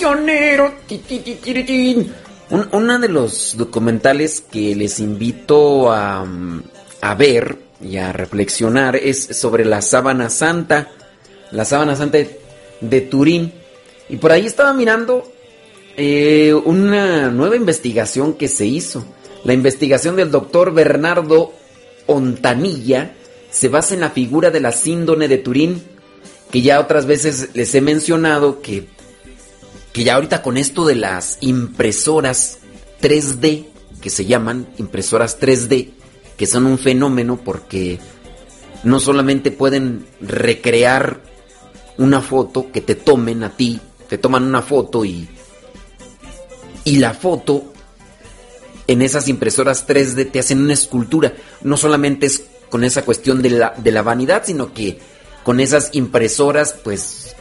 prisionero. Uno de los documentales que les invito a ver y a reflexionar es sobre la sábana santa de Turín. Y por ahí estaba mirando una nueva investigación que se hizo. La investigación del doctor Bernardo Ontanilla se basa en la figura de la síndone de Turín, que ya otras veces les he mencionado que ya ahorita con esto de las impresoras 3D, que se llaman impresoras 3D, que son un fenómeno porque no solamente pueden recrear una foto que te tomen a ti, te toman una foto y la foto en esas impresoras 3D te hacen una escultura. No solamente es con esa cuestión de la vanidad, sino que con esas impresoras pues